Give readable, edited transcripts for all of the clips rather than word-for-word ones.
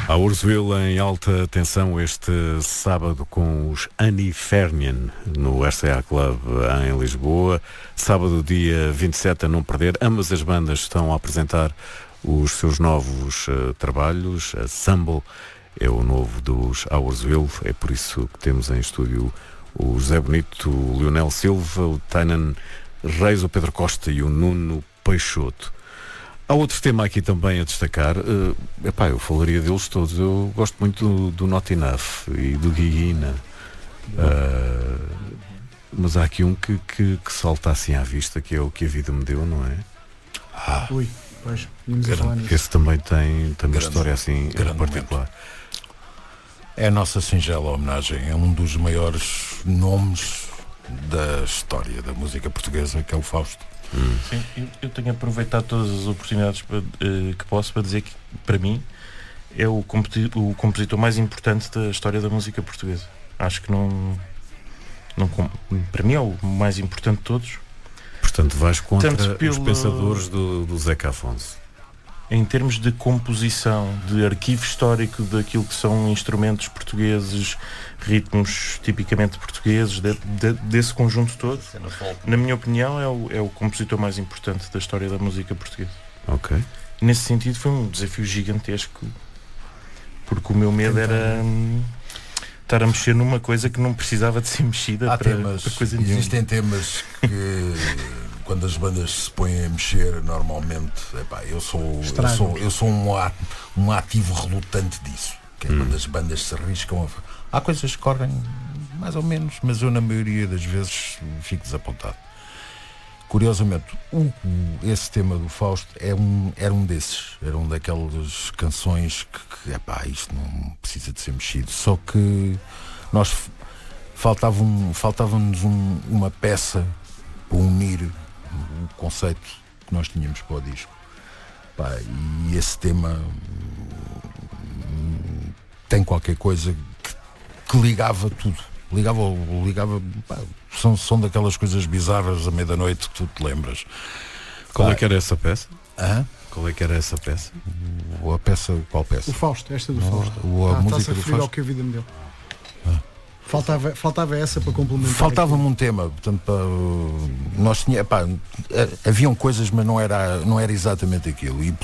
A Urzwil em alta tensão este sábado com os Anifernian no RCA Club em Lisboa. Sábado, dia 27, a não perder. Ambas as bandas estão a apresentar os seus novos trabalhos. A Sumble é o novo dos Urzwil. É por isso que temos em estúdio o José Bonito, o Leonel Silva, o Tainan Reis, o Pedro Costa e o Nuno Peixoto. Há outro tema aqui também a destacar. Eu falaria deles todos. Eu gosto muito do Not Enough e do Guiguina. Mas há aqui um que salta assim à vista, que é o Que a Vida Me Deu, não é? Ui, pois, vimos a falar nisso. Esse também tem uma história assim particular. É a nossa singela homenagem. É um dos maiores nomes da história da música portuguesa, que é o Fausto. Sim, eu tenho aproveitado todas as oportunidades que posso para dizer que, para mim, é o compositor mais importante da história da música portuguesa. Acho que não para mim é o mais importante de todos. Portanto, vais contra os pensadores do Zeca Afonso. Em termos de composição, de arquivo histórico daquilo que são instrumentos portugueses, ritmos tipicamente portugueses, desse conjunto todo, na minha opinião, é o compositor mais importante da história da música portuguesa. Ok. Nesse sentido, foi um desafio gigantesco, porque o meu medo era estar a mexer numa coisa que não precisava de ser mexida para coisa nenhuma. Existem temas que quando as bandas se põem a mexer, normalmente eu sou um ativo relutante disso, que é quando as bandas se arriscam há coisas que correm mais ou menos, mas eu na maioria das vezes fico desapontado. Curiosamente, esse tema do Fausto era um desses, era um daquelas canções que isto não precisa de ser mexido, só que nós faltava-nos uma peça para unir o conceito que nós tínhamos para o disco. E esse tema tem qualquer coisa que ligava tudo. Ligava são daquelas coisas bizarras à meia-noite que tu te lembras. Qual é que era essa peça? Qual é que era essa peça? Qual peça? O Fausto, esta do Fausto. A música do Fausto. Ao Que a Vida Me Deu. Faltava essa para complementar. Faltava-me um tema, portanto, nós haviam coisas, mas não era exatamente aquilo. E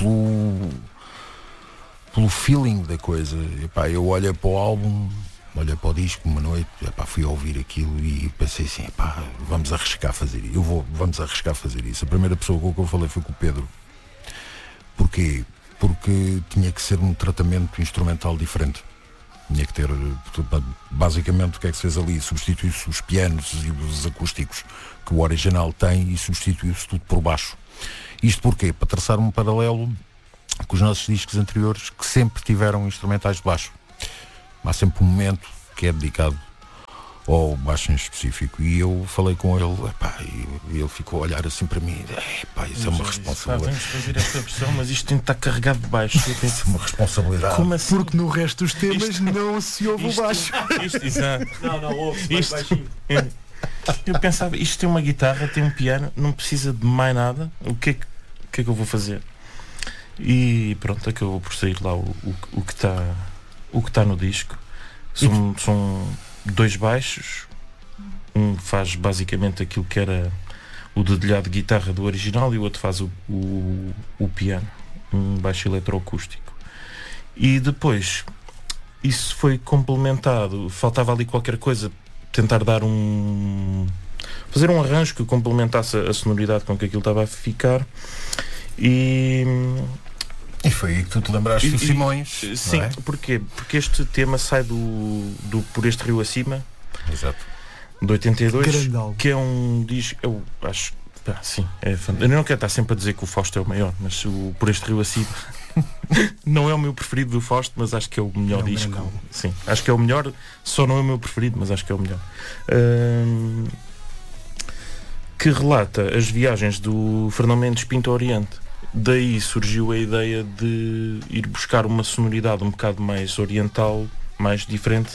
pelo feeling da coisa, eu olhei para o álbum, olhei para o disco uma noite, fui a ouvir aquilo e pensei assim, vamos arriscar fazer isso. Vamos arriscar fazer isso. A primeira pessoa com que eu falei foi com o Pedro. Porquê? Porque tinha que ser um tratamento instrumental diferente. Tinha que ter, basicamente, o que é que se fez ali? Substituiu-se os pianos e os acústicos que o original tem e substituiu-se tudo por baixo. Isto porquê? Para traçar um paralelo com os nossos discos anteriores, que sempre tiveram instrumentais de baixo. Há sempre um momento que é dedicado ao baixo em específico. E eu falei com ele, e ele ficou a olhar assim para mim, isso é uma responsabilidade. Vamos fazer esta versão, mas isto tem que estar carregado de baixo. Isso é uma responsabilidade. Como assim? Porque no resto dos temas não se ouve o baixo. Exato. Não, ouve-se mais baixinho. Eu pensava, isto tem uma guitarra, tem um piano, não precisa de mais nada. O que é que eu vou fazer? E pronto, acabou por sair lá o que está no disco. São dois baixos, um faz basicamente aquilo que era o dedilhado de guitarra do original e o outro faz o piano, um baixo eletroacústico. E depois isso foi complementado, faltava ali qualquer coisa, tentar fazer um arranjo que complementasse a sonoridade com que aquilo estava a ficar. E foi aí que tu te lembraste do Simões. Sim, não é? Porquê? Porque este tema sai do Por Este Rio Acima. Exato. De 82, Grandal. que é um disco, eu acho, sim, é fantástico. Eu não quero estar sempre a dizer que o Fausto é o maior, mas o Por Este Rio Acima não é o meu preferido do Fausto, mas acho que é o melhor disco. Grandal. Sim, acho que é o melhor, só não é o meu preferido, mas acho que é o melhor. Que relata as viagens do Fernão Mendes Pinto ao Oriente. Daí surgiu a ideia de ir buscar uma sonoridade um bocado mais oriental, mais diferente,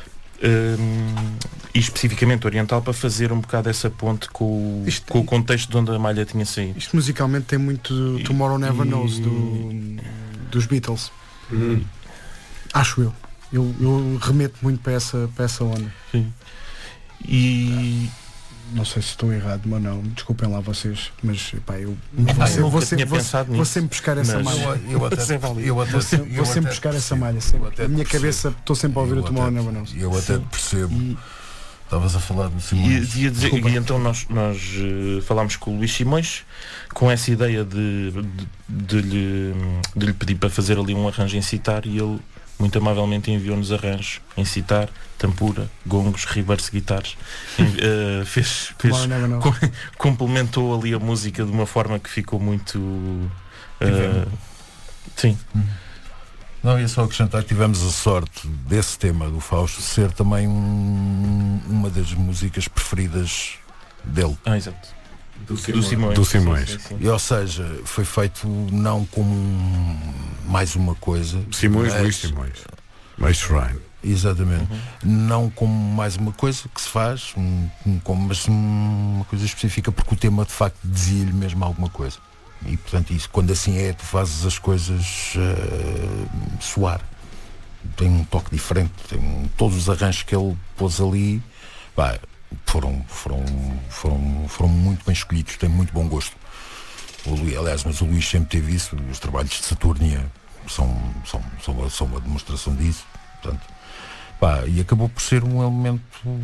e especificamente oriental, para fazer um bocado essa ponte com o contexto de onde a Malha tinha saído. Isto musicalmente tem muito Tomorrow Never Knows dos Beatles. Acho eu. Eu remeto muito para essa onda. Sim. E Não sei se estou errado, mas não. Desculpem lá vocês, mas pá, eu nunca tinha pensado vou nisso. sempre buscar essa Mas- malha. Eu Vou sempre buscar essa malha. Sempre. A minha cabeça, estou sempre a ouvir o Tomorrow Never Knows. Eu até percebo. Estavas a falar do E, Simões. e então nós falámos com o Luís Simões com essa ideia de lhe pedir para fazer ali um arranjo em citar, e ele muito amavelmente enviou-nos arranjos em citar, tampura, gongos, reverse guitarras. Tomorrow Never Knows. Complementou ali a música de uma forma que ficou muito sim. Não, ia só acrescentar que tivemos a sorte desse tema do Fausto ser também uma das músicas preferidas dele. Exato. Do Simões. Do Simões. Sim. E, ou seja, foi feito não como mais uma coisa. Simões, mas- Luís Simões. Mas Shrine. Exatamente. Não como mais uma coisa que se faz, mas uma coisa específica, porque o tema de facto dizia-lhe mesmo alguma coisa. E portanto, isso, quando assim é, tu fazes as coisas soar. Tem um toque diferente. Todos os arranjos que ele pôs ali, pá, foram muito bem escolhidos. Tem muito bom gosto. Aliás, mas o Luís sempre teve isso. Os trabalhos de Saturnia são uma demonstração disso. Portanto, pá, e acabou por ser um elemento,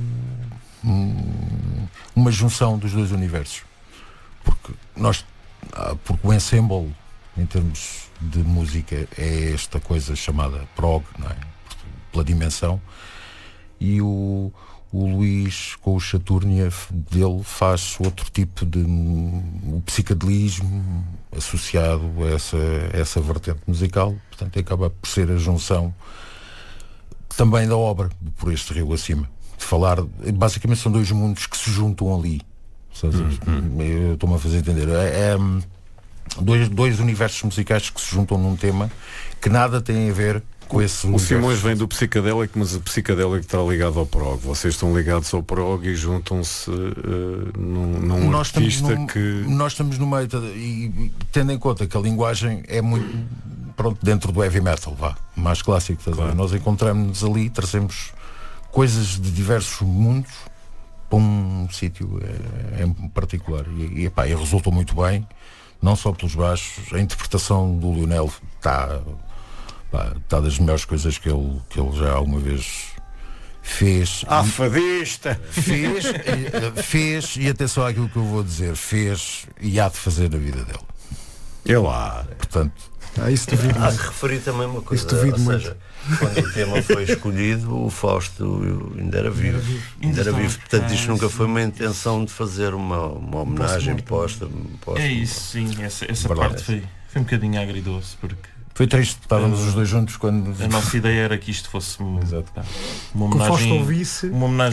uma junção dos dois universos, porque o ensemble em termos de música é esta coisa chamada prog, não é? Pela dimensão, e o Luís com o Saturnia dele faz outro tipo de o psicadelismo associado a essa vertente musical, portanto acaba por ser a junção também da obra, por este rio acima. De falar, basicamente são dois mundos que se juntam ali. Eu estou-me a fazer entender. Dois universos musicais que se juntam num tema que nada tem a ver com esse O universo. Simões vem do psicadélico, mas o psicadélico está ligado ao prog. Vocês estão ligados ao prog e juntam-se num artista que... Nós estamos no meio, e tendo em conta que a linguagem é muito dentro do heavy metal, mais clássico, Claro. Nós encontramos-nos ali, trazemos coisas de diversos mundos para um sítio em particular, e resultou muito bem, não só pelos baixos. A interpretação do Lionel está das melhores coisas que ele já alguma vez fez. Fadista! Fez, e atenção àquilo que eu vou dizer, fez e há de fazer na vida dele. É lá. Portanto, Isso duvido Há que muito. referir também uma coisa, Isso duvido ou muito. seja, quando o tema foi escolhido, o Fausto ainda era vivo. Portanto, isto nunca foi uma intenção de fazer uma homenagem posta. É isso, sim, essa Verdade. parte foi um bocadinho agridoce, porque foi triste, estávamos os dois juntos quando a nossa ideia era que isto fosse uma Exato. Que o Fausto homenagem, ouvisse. uma homenagem